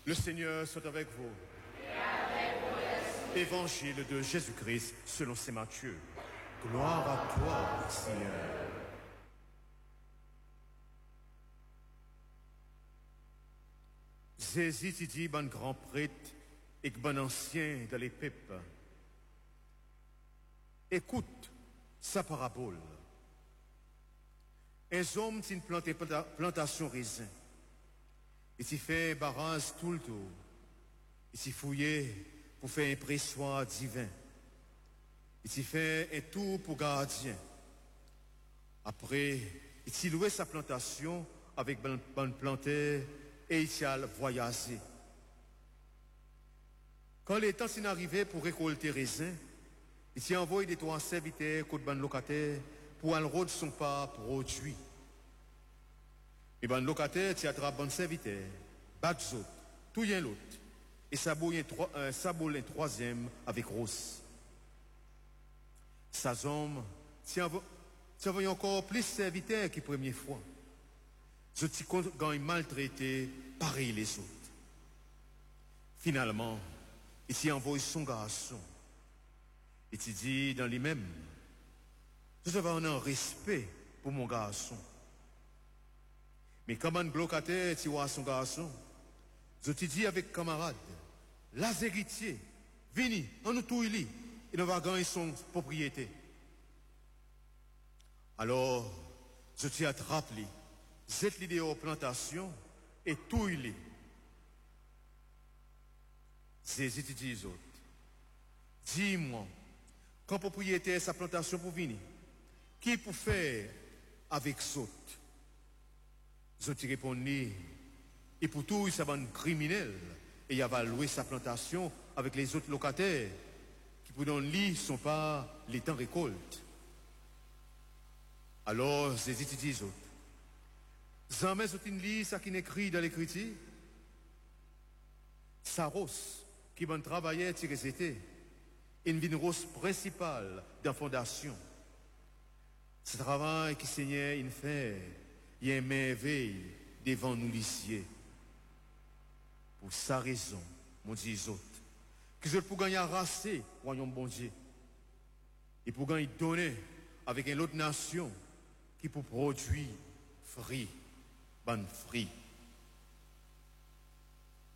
Le Seigneur soit avec vous. Et avec votre esprit. Évangile de Jésus-Christ selon saint Matthieu. Gloire à toi, Seigneur. Jésus dit bon grand prêtre et bon ancien dans les peuple. Écoute sa parabole. Un homme qui plante plantation raisin. Il s'y fait barrage tout le tour. Il s'y fouillait pour faire un pressoir divin. Il s'y fait un tour pour gardien. Après, il s'y louait sa plantation avec bonne planteur et il s'y a voyagé. Quand les temps s'y arrivait pour récolter raisin, il s'y envoyé des trois serviteurs contre ban locataire pour aller rôder son pas produit. Et ban locataire s'y attrape bon serviteur, bat autres, tout y l'autre, et saboule un troisième avec rose. Sa homme s'y envoyé encore plus serviteurs que la première fois. Je t'y gagne maltraité, pareil les autres. Finalement, il s'y envoie son garçon. Et tu dis dans lui-même, je vais avoir un respect pour mon garçon. Mais comme un locataire, tu vois son garçon, je te dis avec camarade, les héritiers, venez, on nous tout il et on va gagner son propriété. Alors, je t'y attrape, jette l'idée aux plantations et tout il est. Jésus te dit aux autres, dis-moi, quand propriétaire sa plantation pour venir, qui pour faire avec autres? Je te réponds, et pour tout, il s'abonne criminel, et il va louer sa plantation avec les autres locataires, qui pour donner ne sont pas les temps récoltes. Alors, Jésus te dit aux autres, jamais vous lit ça qui est écrit dans l'écriture. Saros, qui va travailler, c'était une rose principale dans la fondation. Ce travail qui Seigneur il fait, il y a une merveille devant nous l'ici. Pour sa raison, mon Dieu, autres, que je peux gagner racer, royaume bon Dieu, et pour gagner donner avec une autre nation qui peut produire fruit, bonne fruit.